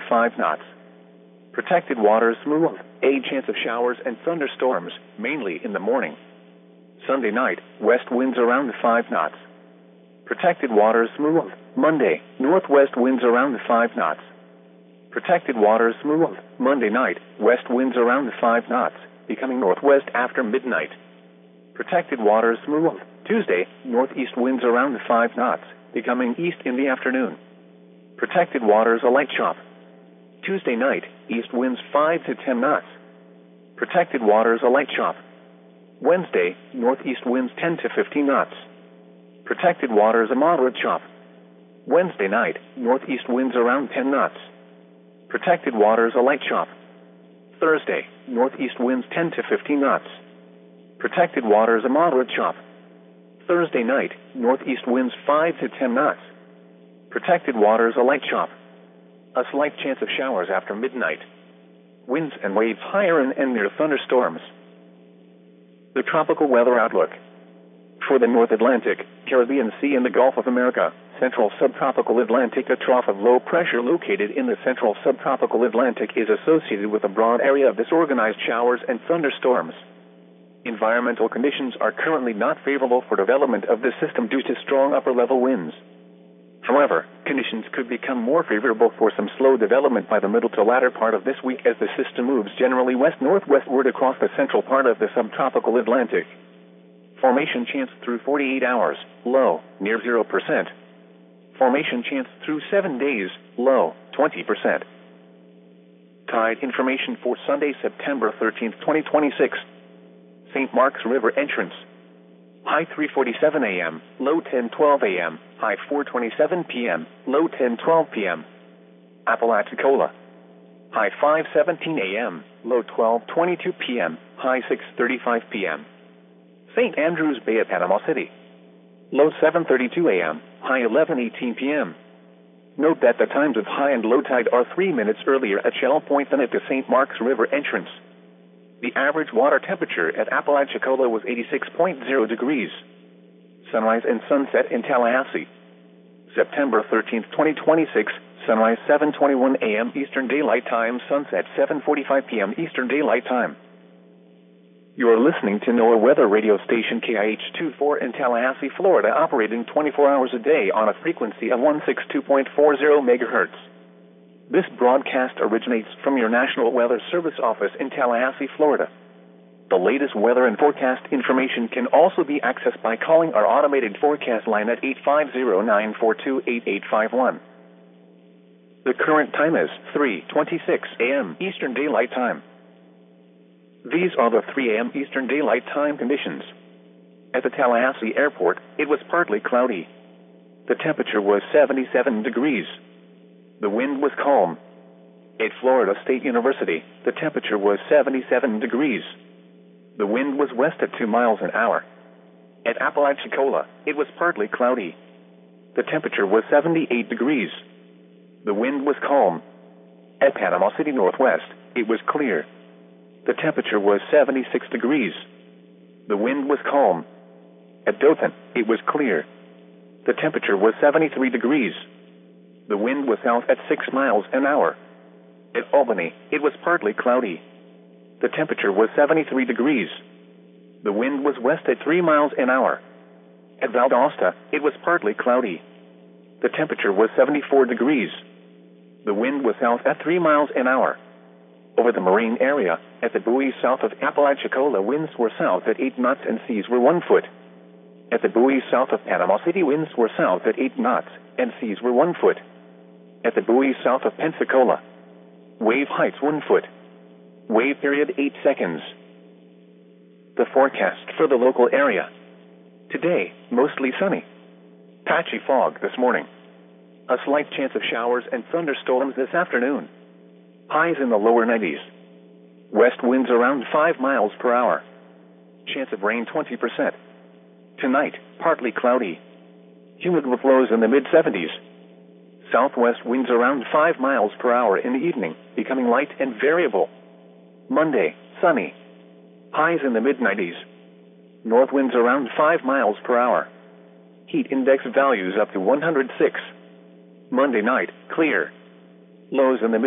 5 knots. Protected waters smooth. A chance of showers and thunderstorms, mainly in the morning. Sunday night, west winds around 5 knots. Protected waters smooth. Monday, northwest winds around 5 knots. Protected waters smooth. Monday night, west winds around 5 knots, becoming northwest after midnight. Protected waters smooth. Tuesday, northeast winds around 5 knots, becoming east in the afternoon. Protected waters a light chop. Tuesday night, east winds 5 to 10 knots. Protected waters a light chop. Wednesday, northeast winds 10 to 15 knots. Protected waters a moderate chop. Wednesday night, northeast winds around 10 knots. Protected waters a light chop. Thursday, northeast winds 10 to 15 knots. Protected waters a moderate chop. Thursday night, northeast winds 5 to 10 knots. Protected waters a light chop. A slight chance of showers after midnight. Winds and waves higher and near thunderstorms. The tropical weather outlook. For the North Atlantic, Caribbean Sea and the Gulf of America, Central Subtropical Atlantic, a trough of low pressure located in the Central Subtropical Atlantic is associated with a broad area of disorganized showers and thunderstorms. Environmental conditions are currently not favorable for development of this system due to strong upper-level winds. However, conditions could become more favorable for some slow development by the middle to latter part of this week as the system moves generally west-northwestward across the central part of the subtropical Atlantic. Formation chance through 48 hours, low, near 0%. Formation chance through 7 days, low, 20%. Tide information for Sunday, September 13, 2026. St. Mark's River entrance. High 3:47 a.m., low 10:12 a.m., high 4:27 p.m., low 10:12 p.m. Apalachicola. High 5:17 a.m., low 12:22 p.m., high 6:35 p.m. St. Andrews Bay at Panama City. Low 7:32 a.m., high 11:18 p.m. Note that the times of high and low tide are 3 minutes earlier at Shell Point than at the St. Mark's River entrance. The average water temperature at Apalachicola was 86.0 degrees. Sunrise and sunset in Tallahassee. September 13, 2026, sunrise 7:21 a.m. Eastern Daylight Time, sunset 7:45 p.m. Eastern Daylight Time. You are listening to NOAA weather radio station KIH-24 in Tallahassee, Florida, operating 24 hours a day on a frequency of 162.40 MHz. This broadcast originates from your National Weather Service office in Tallahassee, Florida. The latest weather and forecast information can also be accessed by calling our automated forecast line at 850-942-8851. The current time is 3:26 a.m. Eastern Daylight Time. These are the 3 a.m. Eastern Daylight Time conditions. At the Tallahassee Airport, it was partly cloudy. The temperature was 77 degrees. The wind was calm. At Florida State University, the temperature was 77 degrees. The wind was west at 2 miles an hour. At Apalachicola, it was partly cloudy. The temperature was 78 degrees. The wind was calm. At Panama City Northwest, it was clear. The temperature was 76 degrees. The wind was calm. At Dothan, it was clear. The temperature was 73 degrees. The wind was south at 6 miles an hour. At Albany, it was partly cloudy. The temperature was 73 degrees. The wind was west at 3 miles an hour. At Valdosta, it was partly cloudy. The temperature was 74 degrees. The wind was south at 3 miles an hour. Over the marine area, at the buoys south of Apalachicola, winds were south at 8 knots and seas were 1 foot. At the buoys south of Panama City, winds were south at 8 knots and seas were 1 foot. At the buoys south of Pensacola, wave heights 1 foot. Wave period 8 seconds. The forecast for the local area. Today, mostly sunny. Patchy fog this morning. A slight chance of showers and thunderstorms this afternoon. Highs in the lower 90s. West winds around 5 miles per hour. Chance of rain 20%. Tonight, partly cloudy. Humid with lows in the mid-70s. Southwest winds around 5 miles per hour in the evening, becoming light and variable. Monday, sunny. Highs in the mid-90s. North winds around 5 miles per hour. Heat index values up to 106. Monday night, clear. Lows in the mid